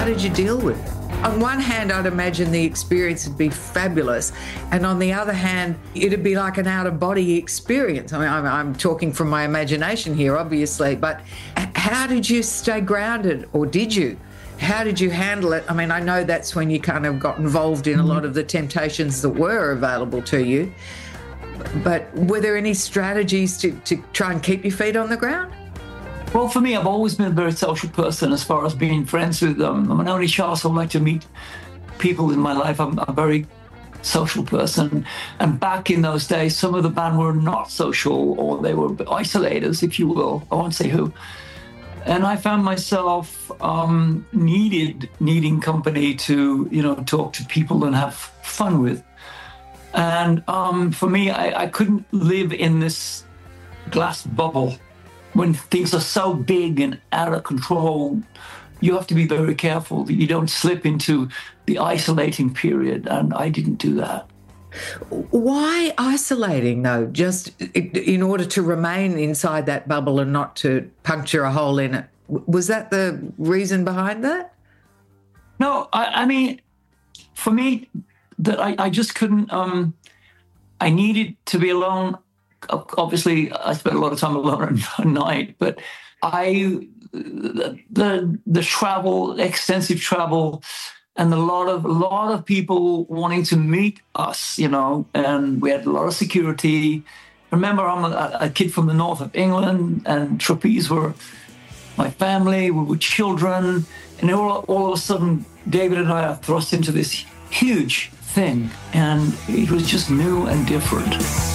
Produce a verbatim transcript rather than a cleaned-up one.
did you deal with it? On one hand, I'd imagine the experience would be fabulous. And on the other hand, it'd be like an out-of-body experience. I mean, I'm, I'm talking from my imagination here, obviously. But how did you stay grounded, or did you? How did you handle it? I mean, I know that's when you kind of got involved in a lot of the temptations that were available to you. But were there any strategies to, to try and keep your feet on the ground? Well, for me, I've always been a very social person as far as being friends with them. I'm an only child, so I like to meet people in my life. I'm a very social person. And back in those days, some of the band were not social, or they were isolators, if you will. I won't say who. And I found myself um, needed, needing company to, you know, talk to people and have fun with. And um, for me, I, I couldn't live in this glass bubble. When things are so big and out of control, you have to be very careful that you don't slip into the isolating period, and I didn't do that. Why isolating, though? Just in order to remain inside that bubble and not to puncture a hole in it? Was that the reason behind that? No, I, I mean, for me, that I, I just couldn't, um, I needed to be alone. Obviously, I spent a lot of time alone at night, but I, the, the the travel, extensive travel, and a lot of a lot of people wanting to meet us, you know, and we had a lot of security. Remember, I'm a, a kid from the north of England, and Trapeze were my family. We were children, and all all of a sudden, David and I are thrust into this huge thing, and it was just new and different.